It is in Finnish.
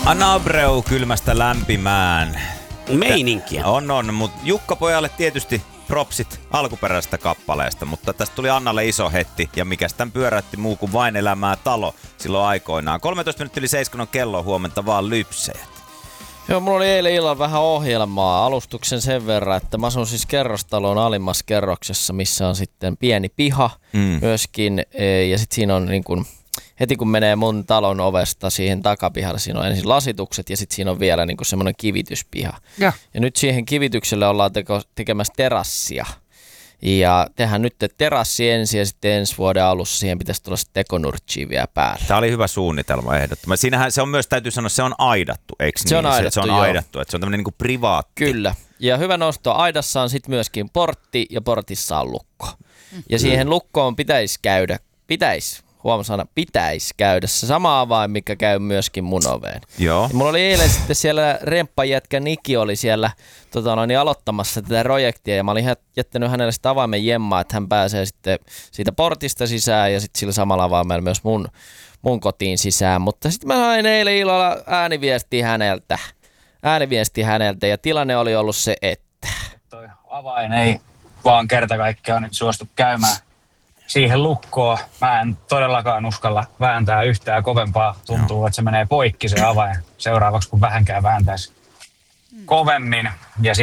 Anna Abreu kylmästä lämpimään. Meininkiä. On, mutta Jukka-pojalle tietysti propsit alkuperäisestä kappaleesta, mutta tästä tuli Annalle iso hetti, ja mikäs tämän pyöräytti muu kuin Vain elämää talo silloin aikoinaan. 13 minuuttia yli 7 on kello, huomenta vaan lypsejät. Joo, mulla oli eilen illalla vähän ohjelmaa, alustuksen sen verran, että mä asun siis kerrostalon alimmassa kerroksessa, missä on sitten pieni piha myöskin, ja sitten siinä on niin kun, heti kun menee mun talon ovesta siihen takapihalle, siinä on ensin lasitukset ja sitten siinä on vielä niin semmoinen kivityspiha. Ja nyt siihen kivitykselle ollaan tekemässä terassia. Ja tehdään nyt terassi ensin ja sitten ensi vuoden alussa siihen pitäisi tulla tekonurtsia vielä päälle. Tämä oli hyvä suunnitelma ehdottomasti. Siinähän se on myös, täytyy sanoa, se on aidattu, eikö niin? Se on aidattu, se on aidattu, että se on tämmöinen niin kuin privaatti. Kyllä. Ja hyvä nosto, aidassa on sitten myöskin portti ja portissa on lukko. Ja siihen lukkoon pitäisi käydä se sama avain, mikä käy myöskin mun oveen. Joo. Ja mulla oli eilen sitten siellä remppajätkä Niki oli siellä aloittamassa tätä projektia ja mä olin jättänyt hänelle sitä avaimen jemmaa, että hän pääsee sitten siitä portista sisään ja sitten sillä samalla avaimella myös mun kotiin sisään. Mutta sitten mä sain eilen illalla ääniviesti häneltä ja tilanne oli ollut se, että toi avain ei vaan kerta kaikkiaan nyt suostu käymään siihen lukkoon. Mä en todellakaan uskalla vääntää yhtään kovempaa. Tuntuu, että se menee poikki se avain seuraavaksi, kun vähänkään vääntäisi kovemmin. Ja